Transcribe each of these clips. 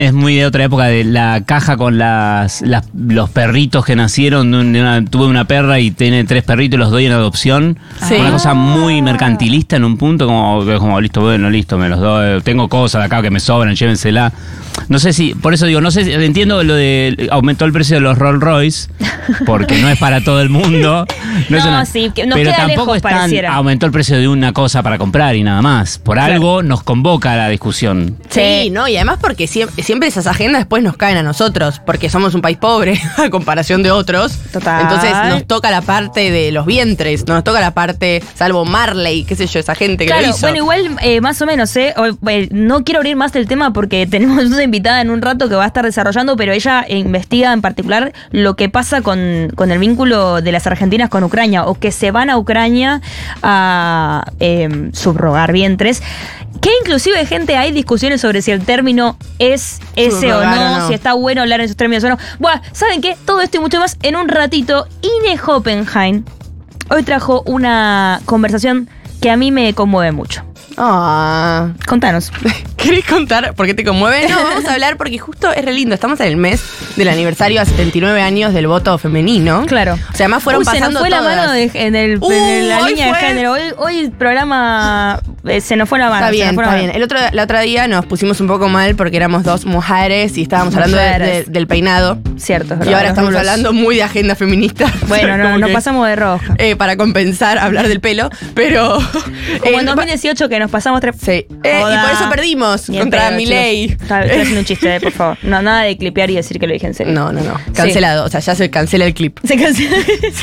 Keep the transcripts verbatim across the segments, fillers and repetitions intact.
Es muy de otra época, de la caja con las, las los perritos que nacieron. De una, tuve una perra y tiene tres perritos y los doy en adopción. Sí. Una cosa muy mercantilista en un punto, como, como listo, bueno, listo, me los doy. Tengo cosas de acá que me sobran, llévensela. No sé si, por eso digo, no sé si, entiendo lo de aumentó el precio de los Rolls Royce, porque no es para todo el mundo. No, No, es una, sí, que nos pero queda tampoco lejos, es tan, pareciera. aumentó el precio de una cosa para comprar y nada más. Por Claro. algo nos convoca a la discusión. Sí, ¿no? Y además porque siempre, siempre esas agendas después nos caen a nosotros, porque somos un país pobre a comparación de otros. Total. Entonces nos toca la parte de los vientres, no nos toca la parte, salvo Marley, qué sé yo, esa gente que Claro, lo hizo. bueno, igual eh, más o menos, ¿eh? O, eh, No quiero abrir más el tema porque tenemos una invitada en un rato que va a estar desarrollando, pero ella investiga en particular lo que pasa con, con el vínculo de las argentinas con Ucrania, o que se van a Ucrania a eh, subrogar vientres. Que inclusive, gente, hay discusiones sobre si el término es ese o Subrogar no, o no. si está bueno hablar en esos términos o no. Buah, ¿saben qué? Todo esto y mucho más en un ratito. Ine Hoppenheim hoy trajo una conversación que a mí me conmueve mucho. Ah. Contanos. ¿Querés contar por qué te conmueve? No, vamos a hablar porque justo es re lindo. Estamos en el mes del aniversario a setenta y nueve años del voto femenino. Claro. O sea, además fueron Uy, se pasando nos fue todas. la mano de- en, el, Uh, en la hoy línea fue- de género. Hoy, hoy el programa eh, se nos fue la mano. Está se bien, nos fue la está mano. bien. El otro, la otra día nos pusimos un poco mal porque éramos dos mujeres y estábamos hablando de- Mujeres. de- del peinado. Cierto, es Y verdad, ahora los estamos rulos. hablando muy de agenda feminista. Bueno, no, Como nos que, pasamos de roja. eh, para compensar hablar del pelo, pero... Como eh, en dos mil dieciocho que nos pasamos tres. Sí. Eh, y Joda. por eso perdimos Ni en contra pedo, Milei. chicos. Está- Estoy haciendo un chiste, eh, por favor. No, nada de clipear y decir que lo dije en serio. No, no, no. Cancelado. O sea, ya se cancela el clip. Se cancela.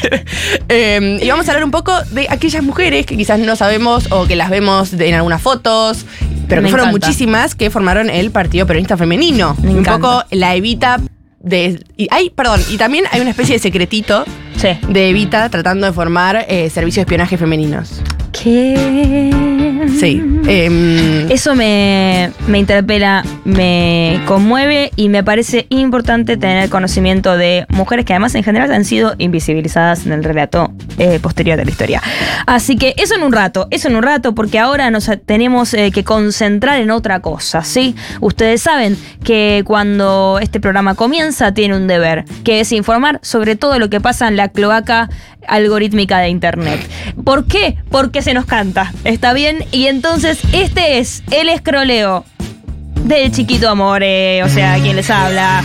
Eh, y vamos a hablar un poco de aquellas mujeres que quizás no sabemos o que las vemos de- en algunas fotos, pero Me que fueron encanta. muchísimas que formaron el Partido Peronista Femenino. Me un encanta. poco la Evita de... Y hay, perdón, y también hay una especie de secretito Sí. de Evita tratando de formar eh, servicios de espionaje femeninos. ¿Qué? Sí. Eh, Eso me, me interpela, me conmueve y me parece importante tener conocimiento de mujeres que además en general han sido invisibilizadas en el relato eh, posterior de la historia. Así que eso en un rato, eso en un rato, porque ahora nos tenemos eh, que concentrar en otra cosa, ¿sí? Ustedes saben que cuando este programa comienza tiene un deber, que es informar sobre todo lo que pasa en la cloaca algorítmica de internet. ¿Por qué? Porque se nos canta, ¿está bien? Y entonces este es el escroleo del chiquito Amore, o sea, quien les habla.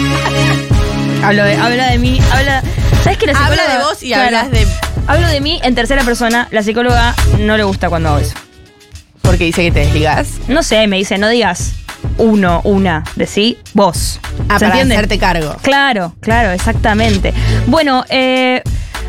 Hablo de, habla de mí, habla... ¿Sabes qué? La habla psicóloga- de vos y Claro. hablas de... Hablo de mí en tercera persona, la psicóloga no le gusta cuando hago eso. Porque dice que te desligas. No sé, me dice, no digas uno, una, decí vos. Ah, ¿Se para entiende? hacerte cargo. Claro, claro, exactamente. Bueno, eh...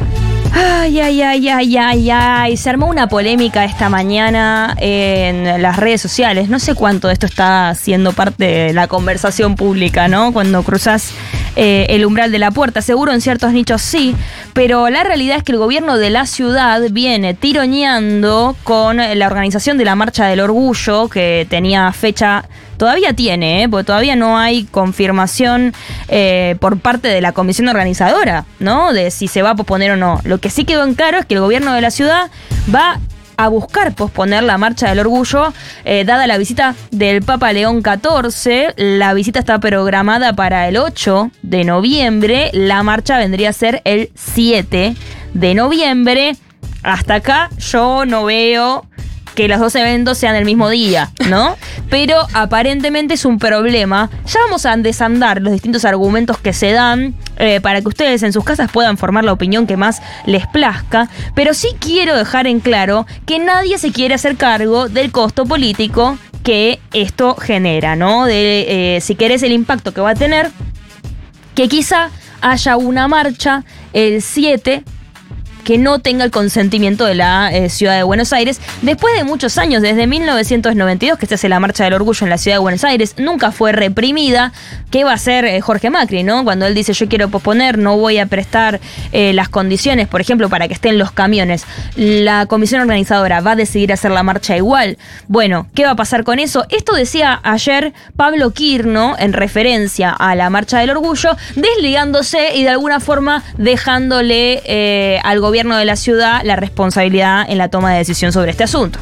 Ay, ay, ay, ay, ay, ay. Se armó una polémica esta mañana en las redes sociales. No sé cuánto de esto está siendo parte de la conversación pública, ¿no? Cuando cruzas eh, el umbral de la puerta. Seguro en ciertos nichos sí, pero la realidad es que el gobierno de la ciudad viene tironeando con la organización de la Marcha del Orgullo, que tenía fecha... Todavía tiene, ¿eh? Porque todavía no hay confirmación eh, por parte de la comisión organizadora, ¿no? De si se va a posponer o no. Lo que sí quedó en claro es que el gobierno de la ciudad va a buscar posponer la Marcha del Orgullo, eh, dada la visita del Papa León catorce. La visita está programada para el ocho de noviembre. La marcha vendría a ser el siete de noviembre. Hasta acá yo no veo que los dos eventos sean el mismo día, ¿no? Pero aparentemente es un problema. Ya vamos a desandar los distintos argumentos que se dan eh, para que ustedes en sus casas puedan formar la opinión que más les plazca. Pero sí quiero dejar en claro que nadie se quiere hacer cargo del costo político que esto genera, ¿no? De, eh, si querés, el impacto que va a tener, que quizá haya una marcha el siete que no tenga el consentimiento de la eh, ciudad de Buenos Aires. Después de muchos años, desde mil novecientos noventa y dos, que se hace la Marcha del Orgullo en la ciudad de Buenos Aires, nunca fue reprimida. ¿Qué va a hacer eh, Jorge Macri, no? Cuando él dice, yo quiero posponer, no voy a prestar eh, las condiciones, por ejemplo, para que estén los camiones. La comisión organizadora va a decidir hacer la marcha igual. Bueno, ¿qué va a pasar con eso? Esto decía ayer Pablo Quirno, en referencia a la Marcha del Orgullo, desligándose y de alguna forma dejándole eh, al gobierno de la ciudad la responsabilidad en la toma de decisión sobre este asunto.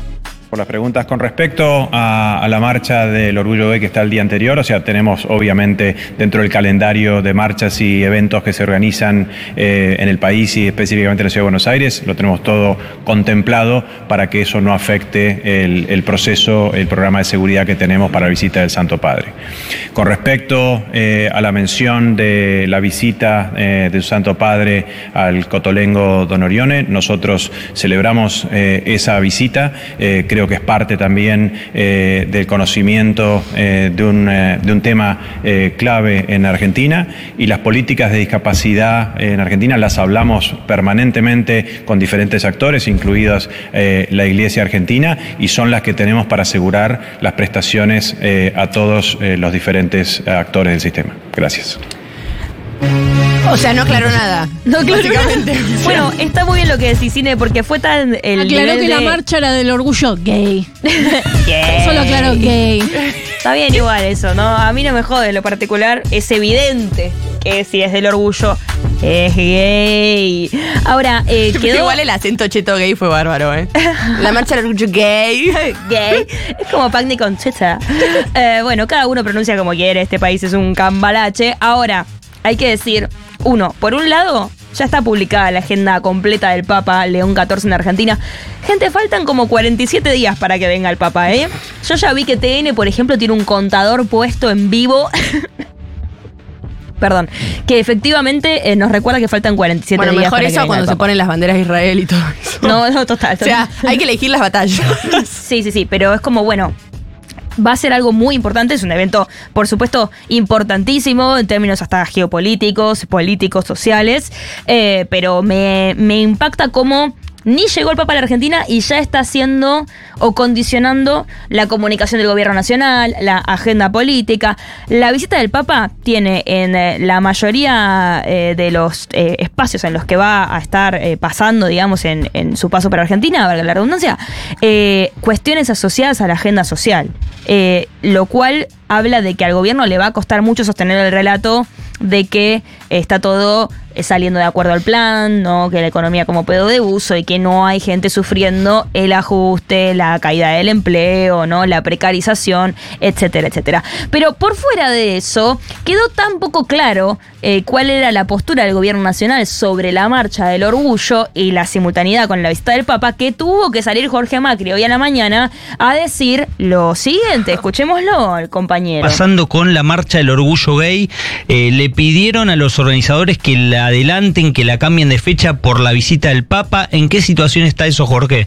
Por las preguntas con respecto a, a la marcha del Orgullo Gay que está el día anterior, o sea, tenemos obviamente dentro del calendario de marchas y eventos que se organizan eh, en el país y específicamente en la Ciudad de Buenos Aires, lo tenemos todo contemplado para que eso no afecte el, el proceso, el programa de seguridad que tenemos para la visita del Santo Padre. Con respecto eh, a la mención de la visita eh, del Santo Padre al cotolengo Don Orione, nosotros celebramos eh, esa visita, eh, creo que es parte también eh, del conocimiento eh, de, un, eh, de un tema eh, clave en Argentina, y las políticas de discapacidad en Argentina las hablamos permanentemente con diferentes actores, incluidas eh, la Iglesia Argentina, y son las que tenemos para asegurar las prestaciones eh, a todos eh, los diferentes actores del sistema. Gracias. O sea, no aclaró nada. No, claro. Básicamente. Bueno, está muy bien lo que decís, Cine, porque fue tan el Aclaró que nivel la de- marcha era del orgullo gay. Gay. Solo aclaró gay. Está bien igual eso, ¿no? A mí no me jode en lo particular. Es evidente que si es del orgullo, es gay. Ahora, eh, Pero quedó... igual el acento cheto gay fue bárbaro, ¿eh? La marcha del orgullo gay. Gay. Es como Pagni con Checha. Eh, bueno, cada uno pronuncia como quiere. Este país es un cambalache. Ahora, hay que decir, uno, por un lado, ya está publicada la agenda completa del Papa León catorce en Argentina. Gente, faltan como cuarenta y siete días para que venga el Papa, ¿eh? Yo ya vi que T N, por ejemplo, tiene un contador puesto en vivo. Perdón, que efectivamente eh, nos recuerda que faltan cuarenta y siete Bueno, días mejor para que eso venga cuando el se Papa. ponen las banderas de Israel y todo eso. No, no, total. O sea, total. hay que elegir las batallas. Sí, sí, sí, pero es como, bueno, va a ser algo muy importante, es un evento, por supuesto, importantísimo en términos hasta geopolíticos, políticos, sociales, eh, pero me, me impacta cómo ni llegó el Papa a la Argentina y ya está haciendo o condicionando la comunicación del gobierno nacional, la agenda política. La visita del Papa tiene en eh, la mayoría eh, de los eh, espacios en los que va a estar eh, pasando, digamos, en, en su paso por Argentina, valga la redundancia, eh, cuestiones asociadas a la agenda social, eh, lo cual habla de que al gobierno le va a costar mucho sostener el relato de que está todo saliendo de acuerdo al plan, ¿no? Que la economía como pedo de uso y que no hay gente sufriendo el ajuste, la caída del empleo, ¿no? La precarización, etcétera, etcétera. Pero por fuera de eso, quedó tan poco claro eh, cuál era la postura del gobierno nacional sobre la marcha del orgullo y la simultaneidad con la visita del Papa, que tuvo que salir Jorge Macri hoy a la mañana a decir lo siguiente. Escuchémoslo, el compañero. Pasando con la marcha del orgullo gay, eh, le pidieron a los organizadores que la adelanten, que la cambien de fecha por la visita del Papa. ¿En qué situación está eso, Jorge?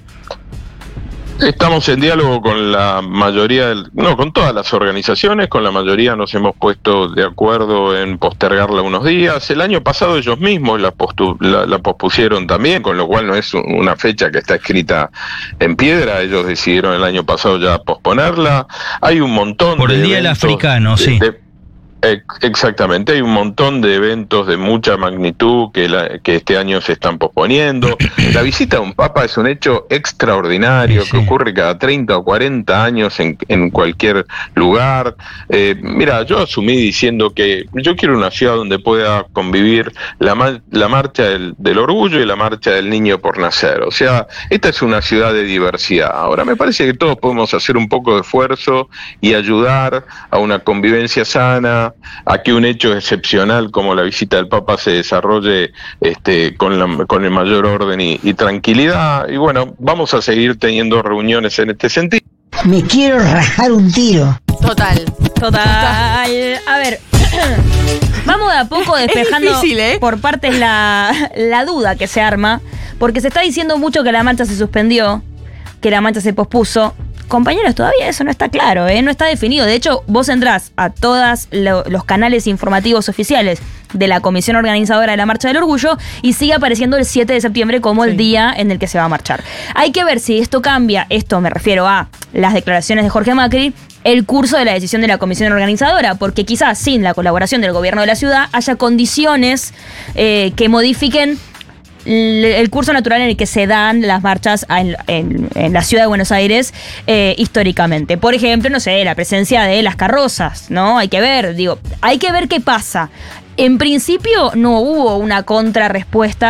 Estamos en diálogo con la mayoría, del, no, con todas las organizaciones, con la mayoría nos hemos puesto de acuerdo en postergarla unos días. El año pasado ellos mismos la, postu, la, la pospusieron también, con lo cual no es una fecha que está escrita en piedra. Ellos decidieron el año pasado ya posponerla. Hay un montón Por de el Día del eventos Africano, de, sí. de, Exactamente, hay un montón de eventos de mucha magnitud que, la, que este año se están posponiendo. La visita de un papa es un hecho extraordinario, sí, que ocurre cada treinta o cuarenta años en, en cualquier lugar. Eh, mira, yo asumí diciendo que yo quiero una ciudad donde pueda convivir la, la marcha del, del orgullo y la marcha del niño por nacer. O sea, esta es una ciudad de diversidad. Ahora, me parece que todos podemos hacer un poco de esfuerzo y ayudar a una convivencia sana, a que un hecho excepcional como la visita del Papa se desarrolle este, con, la, con el mayor orden y, y tranquilidad. Y bueno, vamos a seguir teniendo reuniones en este sentido. Me quiero rajar un tiro. Total. Total. A ver, vamos de a poco despejando es difícil, ¿eh? por partes la, la duda que se arma, porque se está diciendo mucho que la marcha se suspendió, que la marcha se pospuso. Compañeros, todavía eso no está claro, ¿eh? No está definido. De hecho, vos entrás a todos lo, los canales informativos oficiales de la comisión organizadora de la Marcha del Orgullo y sigue apareciendo el siete de septiembre como sí, el día en el que se va a marchar. Hay que ver si esto cambia, esto me refiero a las declaraciones de Jorge Macri, el curso de la decisión de la comisión organizadora, porque quizás sin la colaboración del gobierno de la ciudad haya condiciones eh, que modifiquen el curso natural en el que se dan las marchas en, en, en la ciudad de Buenos Aires eh, históricamente. Por ejemplo, no sé, la presencia de las carrozas, ¿no? Hay que ver, digo, hay que ver qué pasa. En principio no hubo una contrarrespuesta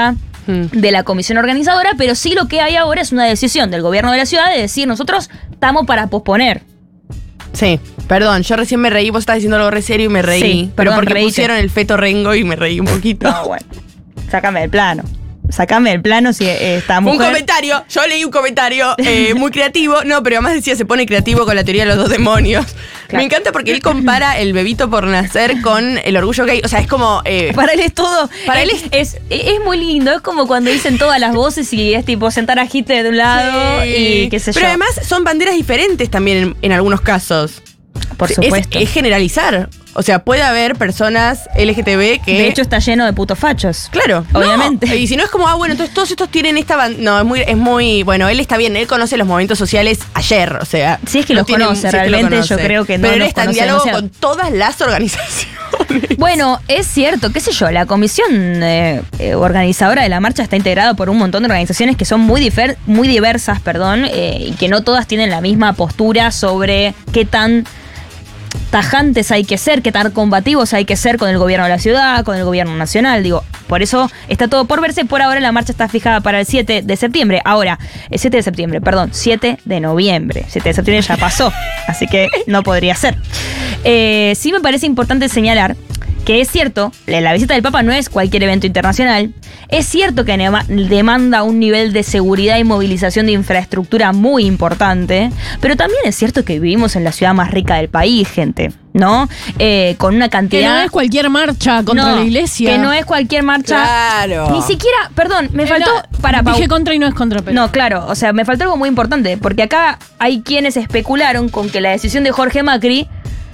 mm. de la comisión organizadora, pero sí lo que hay ahora es una decisión del gobierno de la ciudad de decir nosotros estamos para posponer. Sí, perdón, yo recién me reí, vos estabas diciendo algo re serio y me reí. Sí, pero perdón, porque reíte. pusieron el feto rengo y me reí un poquito. No, bueno, sácame del plano. Sacame del plano si eh, esta mujer... Un comentario, yo leí un comentario eh, muy creativo, no, pero además decía se pone creativo con la teoría de los dos demonios. Claro. Me encanta porque él compara el bebito por nacer con el orgullo gay, o sea, es como... Eh, Para él es todo... Para él él es, es, es muy lindo, es como cuando dicen todas las voces y es tipo sentar a Hitler de un lado sí. y qué sé Pero yo. además son banderas diferentes también en, en algunos casos. Por Es- supuesto. Es, generalizar. O sea, puede haber personas L G T B que... De hecho está lleno de putos fachos. Claro, Obviamente. no. Y si no es como, ah, bueno, entonces todos estos tienen esta ban- No, es muy, es muy. Bueno, él está bien, él conoce los movimientos sociales ayer, o sea. Si es que no los tiene- conoce, si es que lo realmente conoce. yo creo que no Pero él los está en conoce diálogo demasiado. con todas las organizaciones. Bueno, es cierto, qué sé yo, la comisión eh, eh, organizadora de la marcha está integrada por un montón de organizaciones que son muy, difer- muy diversas, perdón, eh, y que no todas tienen la misma postura sobre qué tan tajantes hay que ser, qué tan combativos hay que ser con el gobierno de la ciudad, con el gobierno nacional, digo, por eso está todo por verse. Por ahora la marcha está fijada para el siete de septiembre, ahora, el siete de septiembre, perdón, siete de noviembre, siete de septiembre ya pasó, así que no podría ser. Eh, sí me parece importante señalar que es cierto, la visita del Papa no es cualquier evento internacional, es cierto que nema- demanda un nivel de seguridad y movilización de infraestructura muy importante, pero también es cierto que vivimos en la ciudad más rica del país, gente, ¿no? Eh, con una Que cantidad... no es cualquier marcha contra No, la iglesia. que no es cualquier marcha... Claro. Ni siquiera, perdón, me Eh, faltó... no, para Pau. Dije contra y no es contra, pero... No, claro, o sea, me faltó algo muy importante, porque acá hay quienes especularon con que la decisión de Jorge Macri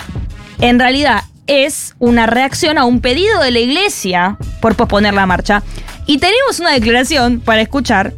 en realidad es una reacción a un pedido de la iglesia por posponer la marcha. Y tenemos una declaración para escuchar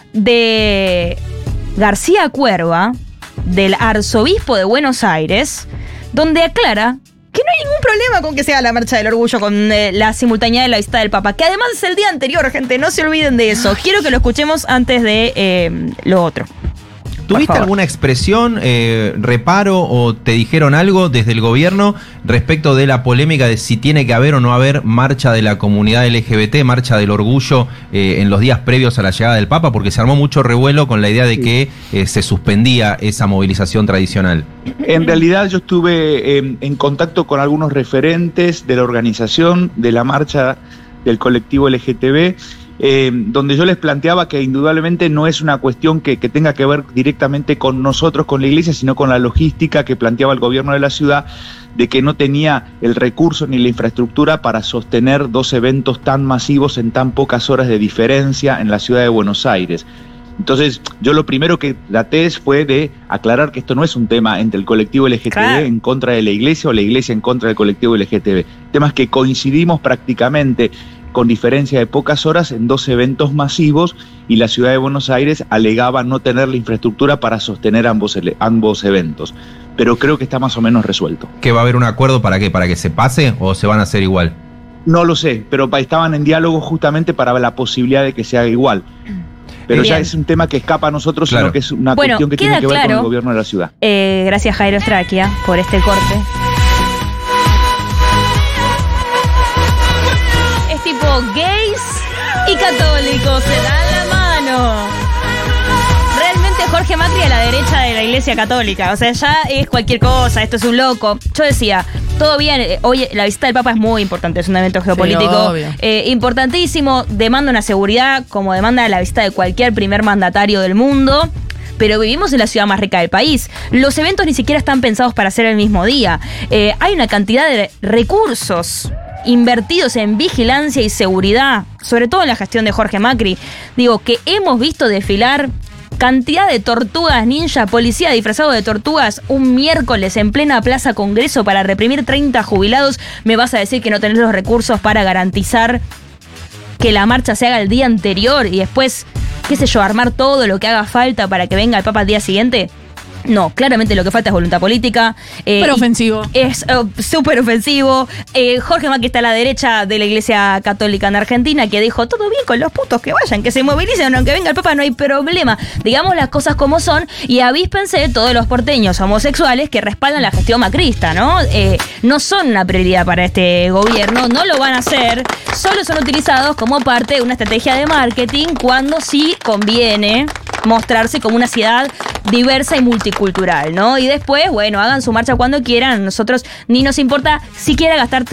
de García Cuerva, del arzobispo de Buenos Aires, donde aclara que no hay ningún problema con que sea la marcha del orgullo con eh, la simultaneidad de la visita del Papa, que además es el día anterior, gente, no se olviden de eso. Quiero que lo escuchemos antes de eh, lo otro. ¿Tuviste favor. alguna expresión, eh, reparo o te dijeron algo desde el gobierno respecto de la polémica de si tiene que haber o no haber marcha de la comunidad L G B T, marcha del orgullo eh, en los días previos a la llegada del Papa? Porque se armó mucho revuelo con la idea de que eh, se suspendía esa movilización tradicional. En realidad yo estuve eh, en contacto con algunos referentes de la organización de la marcha del colectivo L G T B, eh, donde yo les planteaba que indudablemente no es una cuestión que, que tenga que ver directamente con nosotros, con la iglesia, sino con la logística que planteaba el gobierno de la ciudad, de que no tenía el recurso ni la infraestructura para sostener dos eventos tan masivos en tan pocas horas de diferencia en la ciudad de Buenos Aires. Entonces, yo lo primero que traté fue de aclarar que esto no es un tema entre el colectivo L G T B Claro. en contra de la iglesia o la iglesia en contra del colectivo L G T B. El tema es que coincidimos prácticamente con diferencia de pocas horas en dos eventos masivos y la ciudad de Buenos Aires alegaba no tener la infraestructura para sostener ambos, ele- ambos eventos. Pero creo que está más o menos resuelto. ¿Que va a haber un acuerdo para qué? ¿Para que se pase o se van a hacer igual? No lo sé, pero pa- estaban en diálogo justamente para la posibilidad de que se haga igual. Pero Bien. ya es un tema que escapa a nosotros, Claro. sino que es una Bueno, cuestión que queda tiene que ver con claro. el gobierno de la ciudad. Eh, gracias Jairo Straquia por este corte. Es tipo gays y católicos, se dan la mano. Realmente Jorge Macri a la derecha de la iglesia católica, o sea, ya es cualquier cosa, esto es un loco. Yo decía, todo bien, eh, hoy la visita del Papa es muy importante, es un evento geopolítico obvio. eh, importantísimo, demanda una seguridad como demanda la visita de cualquier primer mandatario del mundo. Pero vivimos en la ciudad más rica del país. Los eventos ni siquiera están pensados para ser el mismo día. Eh, hay una cantidad de recursos invertidos en vigilancia y seguridad, sobre todo en la gestión de Jorge Macri. Digo, que hemos visto desfilar cantidad de tortugas ninja, policía disfrazado de tortugas, un miércoles en plena Plaza Congreso para reprimir treinta jubilados. Me vas a decir que no tenés los recursos para garantizar que la marcha se haga el día anterior y después, qué sé yo, armar todo lo que haga falta para que venga el Papa al día siguiente. No, claramente lo que falta es voluntad política. Eh, Súper ofensivo. Es uh, súper ofensivo. Eh, Jorge Macri está a la derecha de la Iglesia Católica en Argentina, que dijo, todo bien con los putos, que vayan, que se movilicen, aunque venga el Papa no hay problema. Digamos las cosas como son y avíspense todos los porteños homosexuales que respaldan la gestión macrista, ¿no? Eh, no son una prioridad para este gobierno, no lo van a hacer, solo son utilizados como parte de una estrategia de marketing cuando sí conviene mostrarse como una ciudad diversa y multicultural, ¿no? Y después, bueno, hagan su marcha cuando quieran, a nosotros ni nos importa siquiera gastar